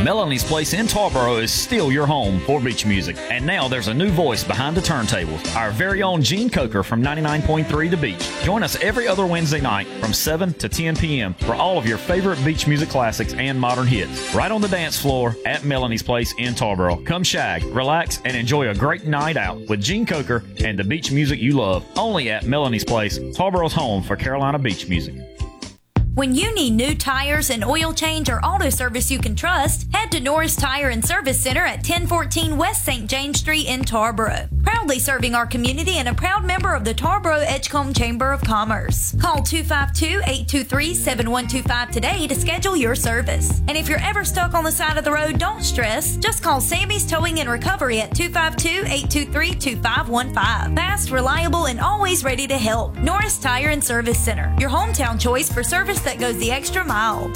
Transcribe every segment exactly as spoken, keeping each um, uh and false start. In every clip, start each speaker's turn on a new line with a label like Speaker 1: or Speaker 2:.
Speaker 1: Melanie's Place in Tarboro is still your home for beach music. And now there's a new voice behind the turntables. Our very own Gene Coker from ninety-nine point three The Beach. Join us every other Wednesday night from seven to ten p.m. for all of your favorite beach music classics and modern hits. Right on the dance floor at Melanie's Place in Tarboro. Come shag, relax, and enjoy a great night out with Gene Coker and the beach music you love. Only at Melanie's Place, Tarboro's home for Carolina beach music.
Speaker 2: When you need new tires, an oil change, or auto service you can trust, head to Norris Tire and Service Center at ten fourteen West Saint James Street in Tarboro. Proudly serving our community and a proud member of the Tarboro Edgecombe Chamber of Commerce. Call two five two, eight two three, seven one two five today to schedule your service. And if you're ever stuck on the side of the road, don't stress. Just call Sammy's Towing and Recovery at two five two, eight two three, two five one five. Fast, reliable, and always ready to help. Norris Tire and Service Center, your hometown choice for service that goes the extra mile.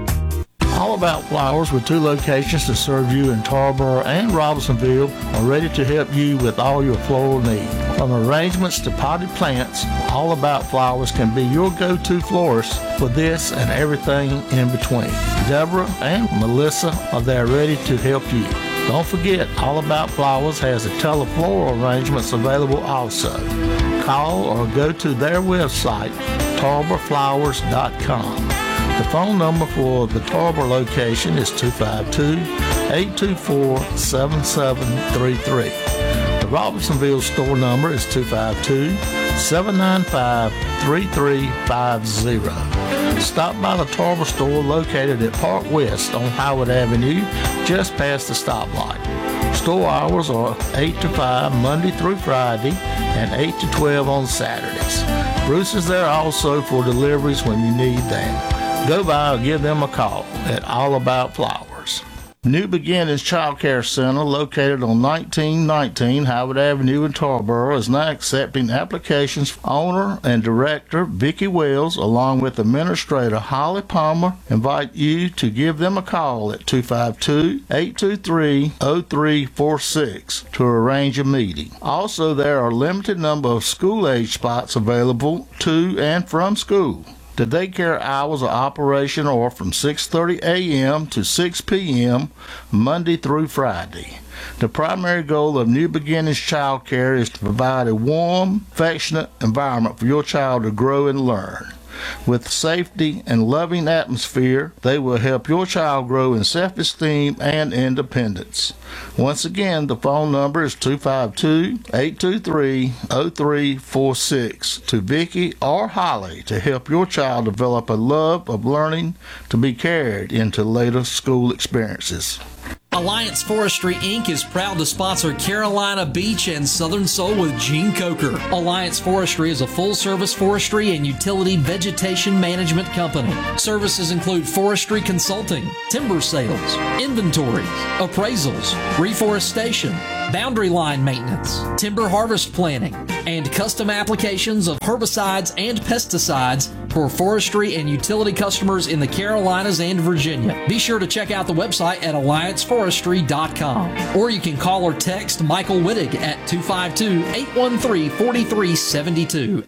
Speaker 3: All About Flowers, with two locations to serve you in Tarboro and Robinsonville, are ready to help you with all your floral needs. From arrangements to potted plants, All About Flowers can be your go-to florist for this and everything in between. Deborah and Melissa are there ready to help you. Don't forget, All About Flowers has a telefloral arrangements available also. Call or go to their website, tarboro flowers dot com. The phone number for the Tarboro location is two five two, eight two four, seven seven three three. The Robinsonville store number is two five two, seven nine five, three three five zero. Stop by the Tarboro store located at Park West on Howard Avenue, just past the stoplight. Store hours are eight to five Monday through Friday and eight to twelve on Saturdays. Bruce is there also for deliveries when you need that. Go by or give them a call at All About Flowers. New Beginnings Child Care Center, located on nineteen nineteen Howard Avenue in Tarboro, is now accepting applications. Owner and Director Vicki Wells, along with Administrator Holly Palmer, invite you to give them a call at two five two, eight two three, zero three four six to arrange a meeting. Also, there are a limited number of school-age spots available to and from school. The daycare hours of operation are from six thirty a.m. to six p.m. Monday through Friday. The primary goal of New Beginnings Child Care is to provide a warm, affectionate environment for your child to grow and learn. With safety and loving atmosphere, they will help your child grow in self-esteem and independence. Once again, the phone number is two five two, eight two three, zero three four six to Vicki or Holly to help your child develop a love of learning to be carried into later school experiences.
Speaker 4: Alliance Forestry, Incorporated is proud to sponsor Carolina Beach and Southern Soul with Gene Coker. Alliance Forestry is a full-service forestry and utility vegetation management company. Services include forestry consulting, timber sales, inventories, appraisals, reforestation, boundary line maintenance, timber harvest planning, and custom applications of herbicides and pesticides for forestry and utility customers in the Carolinas and Virginia. Be sure to check out the website at alliance forestry dot com, or you can call or text Michael Wittig at two five two, eight one three, four three seven two.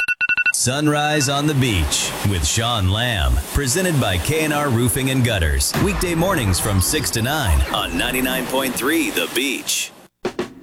Speaker 5: Sunrise on the Beach with Sean Lamb, presented by K and R Roofing and Gutters. Weekday mornings from six to nine on ninety-nine point three The Beach.